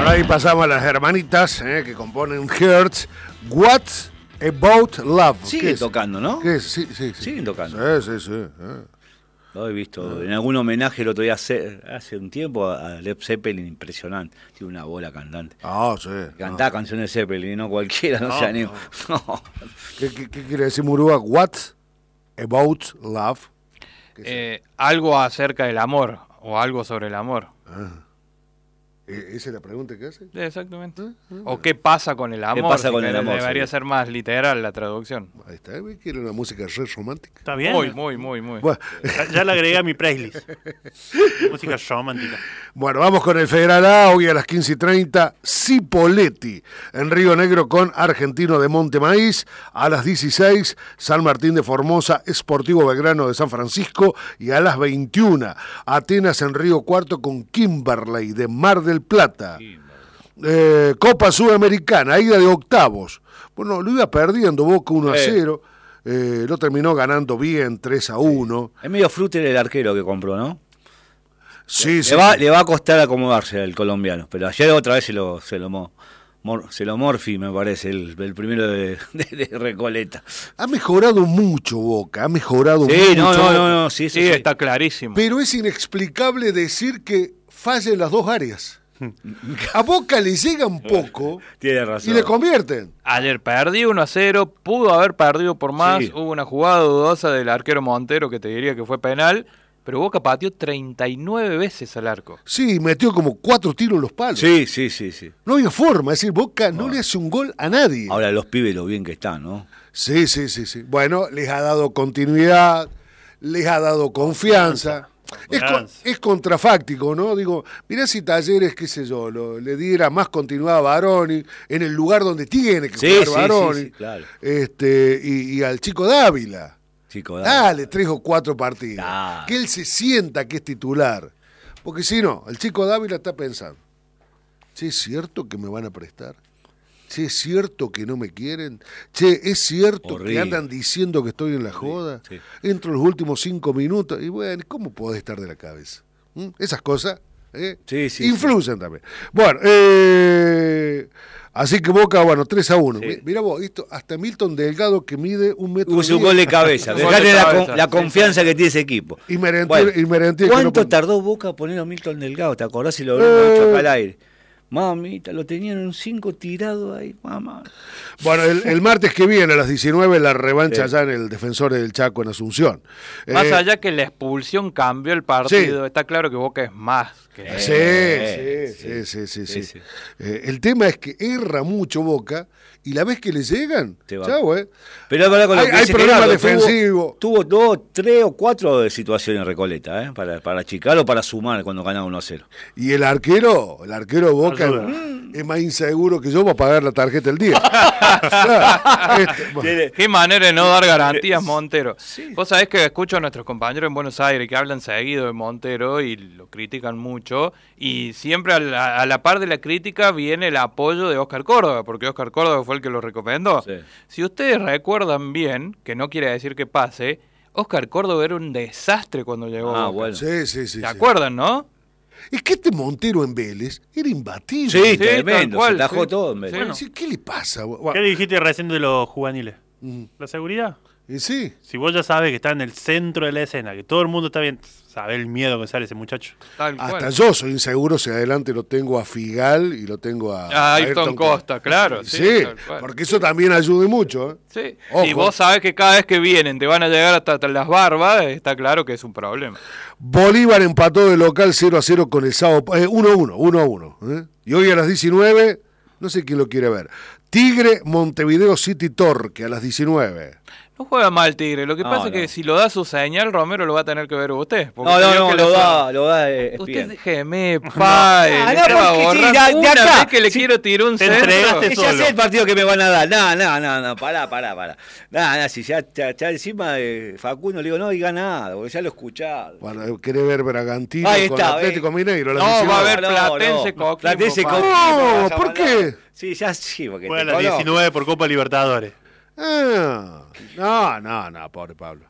Por ahí pasamos a las hermanitas que componen Hertz. What's About Love. Siguen tocando, ¿no? ¿Qué es? Sí. Siguen tocando. Sí. Lo he visto en algún homenaje el otro día hace un tiempo a Led Zeppelin, impresionante. Tiene una bola cantante. Sí. Cantaba canciones de Zeppelin y no cualquiera, no se anima. No. ¿Qué quiere decir Murúa? What's About Love. Algo acerca del amor o algo sobre el amor. ¿Esa es la pregunta que hace? Exactamente. ¿O qué pasa con el amor? ¿Qué pasa con el amor? Debería ser más literal la traducción. Ahí está, quiere una música re romántica. ¿Está bien? Muy. Bueno. Ya la agregué a mi playlist. Música romántica. Bueno, vamos con el Federal A, hoy a las 15:30, Cipolletti, en Río Negro con Argentino de Monte Maíz, a las 16, San Martín de Formosa, Sportivo Belgrano de San Francisco, y a las 21, Atenas en Río Cuarto con Kimberley de Mar del Plata. Copa Sudamericana, ida de octavos. Bueno, lo iba perdiendo Boca 1-0, lo terminó ganando bien 3-1. Es medio flúter el arquero que compró, ¿no? Sí. Le va a costar acomodarse al colombiano, pero ayer otra vez se lo Morfi, me parece, el primero de Recoleta. Ha mejorado mucho Boca, mucho. No, sí, está clarísimo. Pero es inexplicable decir que falla en las dos áreas. A Boca le llega un poco Tiene razón. y le convierten. Ayer perdí 1-0, pudo haber perdido por más, hubo una jugada dudosa del arquero Montero que te diría que fue penal, pero Boca pateó 39 veces al arco. Sí, metió como 4 tiros en los palos. Sí. No había forma, es decir, Boca no le hace un gol a nadie. Ahora los pibes lo bien que están, ¿no? Sí. Bueno, les ha dado continuidad, les ha dado confianza. Es contrafáctico, ¿no? Digo, mirá si Talleres, qué sé yo, le diera más continuidad a Baroni en el lugar donde tiene que jugar Baroni. Sí, claro. Y al chico Dávila. Dale 3 o 4 partidos. Que él se sienta que es titular. Porque si no, el chico Dávila está pensando, che, ¿es cierto que me van a prestar? Che, ¿es cierto que no me quieren? Che, ¿es cierto que andan diciendo que estoy en la joda? Sí. Entro los últimos 5 minutos y bueno, ¿cómo podés estar de la cabeza? Esas cosas influyen también. Bueno, así que Boca, 3-1. Sí. Mirá vos, esto, hasta Milton Delgado, que mide 1 metro. Hubo su gol de cabeza. Dejale la confianza que tiene ese equipo. Y Merentiel, ¿cuánto tardó Boca a poner a Milton Delgado? ¿Te acordás si lo habremos hecho acá al aire? Mamita, lo tenían en un 5 tirado ahí, mamá. Bueno, el martes que viene a las 19 la revancha allá en el Defensores del Chaco en Asunción. Más allá que la expulsión cambió el partido, está claro que Boca es más que... Sí. El tema es que erra mucho Boca y la vez que le llegan, chau, Pero es verdad con lo que hay problemas defensivos. Tuvo 2, 3 o 4 situaciones Recoleta, para achicar o para sumar cuando ganaba 1-0. Y el arquero Boca es más inseguro que yo para pagar la tarjeta el día. Qué manera de no dar garantías, Montero. Sí. Vos sabés que escucho a nuestros compañeros en Buenos Aires que hablan seguido de Montero y lo critican mucho, y siempre a la par de la crítica viene el apoyo de Óscar Córdoba, porque Óscar Córdoba fue el que lo recomendó. Sí. Si ustedes recuerdan bien, que no quiere decir que pase, Óscar Córdoba era un desastre cuando llegó a Boca. Bueno. Sí. ¿Se acuerdan, no? Es que este Montero en Vélez era imbatible. Sí, tremendo, se tajó todo en Vélez. Bueno, ¿qué le pasa? ¿Qué le dijiste recién de los juveniles? ¿La seguridad? Y sí. Si vos ya sabes que está en el centro de la escena, que todo el mundo está bien, sabés el miedo que sale ese muchacho. Hasta yo soy inseguro si adelante lo tengo a Figal y lo tengo a Ayrton Costa, claro. Sí, porque eso también ayuda mucho. Sí. Si vos sabés que cada vez que vienen te van a llegar hasta las barbas, está claro que es un problema. Bolívar empató de local 0-0 con el Sao 1-1. Y hoy a las 19, no sé quién lo quiere ver, Tigre Montevideo City Torque a las 19. No juega mal Tigre, lo que pasa es que si lo da su señal, Romero lo va a tener que ver usted. No, lo da usted déjeme, pa. De acá vez que le quiero tirar un centro. Ya sé el partido que me van a dar. No, pará. Si ya encima de Facundo le digo, no diga nada, porque ya lo he escuchado. Bueno, quiere ver Bragantino con Atlético Mineiro. No, va a haber Platense Coquimbo. Platense Coquimbo. No, ¿por qué? Sí, porque fue a las 19 por Copa Libertadores. No, pobre Pablo.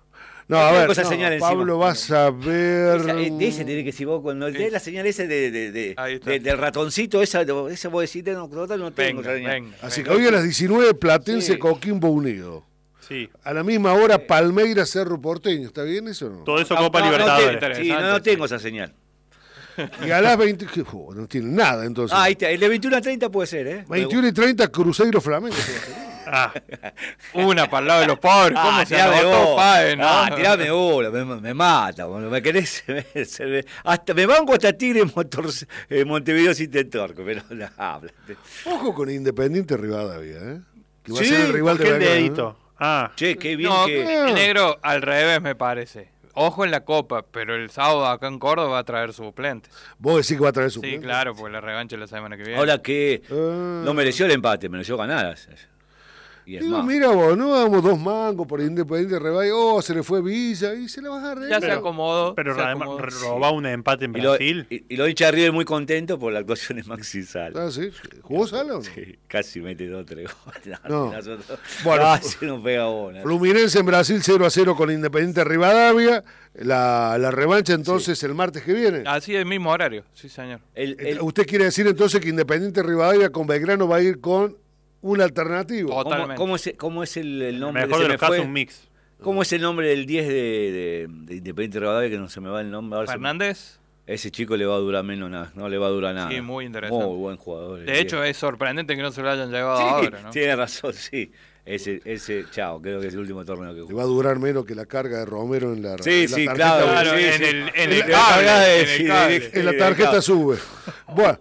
No, a ver, esa señal encima. Pablo, vas a ver... De ese tiene que decir vos, cuando Sí. de la señal esa Ahí está. del ratoncito, esa vos decís, no tengo Venga, esa señal. venga. Así que venga. hoy a las 19, Platense, Sí. Coquimbo Unido. Sí. A la misma hora, Palmeiras, Cerro Porteño. ¿Está bien eso o no? Todo eso No, Copa no, Libertadores. Sí, no tengo esa señal. Y a las 20... no tiene nada, entonces. Ah, ahí está, el de 21 a 30 puede ser, ¿eh? 21 y 30, Cruzeiro Flamengo. Ah, Una para el lado de los pobres. ¿Cómo se tirame anotó bola. Páez, no? Tirame bola, me mata, boludo. Me querés. Hasta me banco hasta Tigre en Montevideo sin Tentorco, pero no habla. Ojo con Independiente Rivadavia, ¿eh? Que va Sí, a ser el rival de ¿qué Belgrano, ¿eh? dedito? Ah, Che, qué bien No, que. el negro al revés me parece. Ojo en la Copa, pero el sábado acá en Córdoba va a traer suplentes. Vos decís que va a traer su Sí, claro, porque la revancha es la semana que viene. Ahora que Ah. no mereció el empate, mereció ganar. Y es Digo, más. mira vos, no damos 2 mangos por Independiente Rivadavia. Oh, se le fue Villa y se la vas a Ya arreglar. se acomodó. pero se además acomodó. robó un empate en Y lo, Brasil. y lo hincha River muy contento por la actuación de Maxi Sala. Ah, ¿sí? ¿Jugó Sala o no? Sí, casi mete 2 o 3 goles. No. Nosotros- Bueno, casi no pega bola. Fluminense en Brasil 0-0 con Independiente Rivadavia. La revancha entonces el martes que viene. Así es, mismo horario, sí señor. ¿Usted quiere decir entonces que Independiente Rivadavia con Belgrano va a ir con un alternativo? Totalmente. ¿Cómo es el nombre? Mejor que de se los me fue? casos, un mix. ¿Cómo es el nombre del 10 de Independiente Rivadavia que no se me va el nombre? Ahora Fernández, ese chico le va a durar menos nada, no le va a durar nada. sí, muy interesante. Muy buen jugador. el De hecho, 10. es sorprendente que no se lo hayan llevado Sí, ahora, ¿no? tiene razón, sí. Ese, chao, creo que es el último torneo que Le jugó. va a durar menos que la carga de Romero en la, Sí, en la sí, tarjeta. claro. Claro, sí, en sí. el La cable, carga de- en el sí, cable. En la Sí, tarjeta claro. sube. Bueno.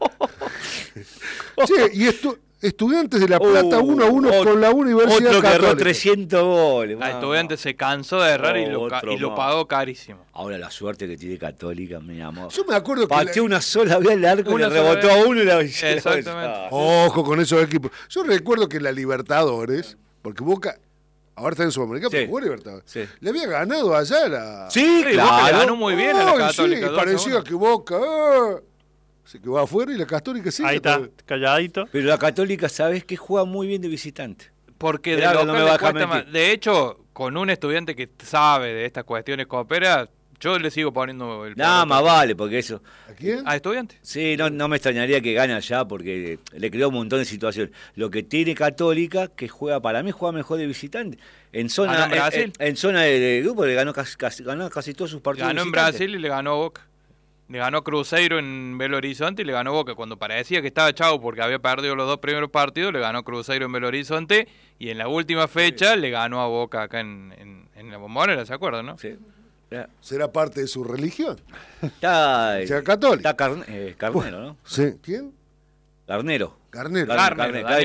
Che, y Estudiantes de La Plata 1-1 con la Universidad Otro que erró Católica. 300 goles. A mamá. Estudiante se cansó de errar y Otro lo más. pagó carísimo. Ahora la suerte que tiene Católica, mi amor. Yo me acuerdo que... Pateó una sola vez al arco y Una le sola rebotó vez. a uno y la Exactamente. Ojo con esos equipos. Yo recuerdo que la Libertadores, porque Boca ahora está en Sudamericana, Sí. pero jugó Libertadores. Sí. Le había ganado allá la... Sí, Sí, Boca le claro. ganó muy bien a la Ay, Católica. sí, 2-1. parecía que Boca... se que va afuera y la Católica sí. Ahí está, calladito. Pero la Católica, ¿sabes que juega muy bien de visitante? Porque de Claro, local no me le va a dejar cuesta mentir. más. De hecho, con un estudiante que sabe de estas cuestiones coopera, yo le sigo poniendo el Nada poroto. más vale, porque eso. ¿A quién? ¿A estudiante? Sí, no me extrañaría que gane allá porque le creó un montón de situaciones. Lo que tiene Católica, que juega, para mí juega mejor de visitante. En zona, ¿Ganó en Brasil? en zona de grupo le ganó casi todos sus partidos. Ganó en visitantes. Brasil y le ganó a Boca. Le ganó a Cruzeiro en Belo Horizonte y le ganó a Boca. Cuando parecía que estaba chavo porque había perdido los 2 primeros partidos, le ganó a Cruzeiro en Belo Horizonte y en la última fecha le ganó a Boca acá en la Bombonera, ¿se acuerdan, no? Sí. Ya. ¿Será parte de su religión? Está, sea, Católica. está Carnero, ¿no? Sí. ¿Quién? Carnero. Carnero. Carnero, Carnero.